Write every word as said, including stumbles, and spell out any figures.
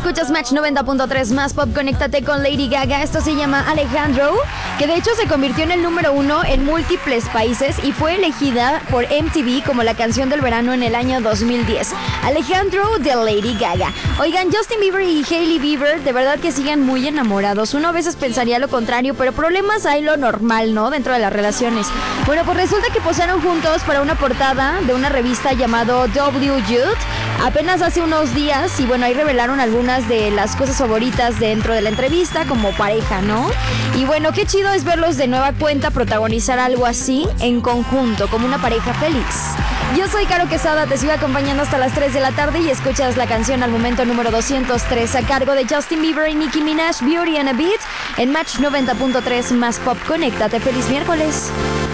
Escuchas Match noventa punto tres más pop, conéctate con Lady Gaga. Esto se llama Alejandro, que de hecho se convirtió en el número uno en múltiples países y fue elegida por M T V como la canción del verano en el año dos mil diez. Alejandro de Lady Gaga. Oigan, Justin Bieber y Hailey Bieber de verdad que siguen muy enamorados. Uno a veces pensaría lo contrario, pero problemas hay lo normal, ¿no? Dentro de las relaciones. Bueno, pues resulta que posaron juntos para una portada de una revista llamado W Youth apenas hace unos días y bueno, ahí revelaron algunas de las cosas favoritas dentro de la entrevista como pareja, ¿no? Y bueno, qué chido es verlos de nueva cuenta protagonizar algo así en conjunto, como una pareja feliz. Yo soy Caro Quesada, te sigo acompañando hasta las tres de la tarde y escuchas la canción al momento número doscientos tres a cargo de Justin Bieber y Nicki Minaj, Beauty and a Beat, en Match noventa punto tres más pop. Conéctate, feliz miércoles.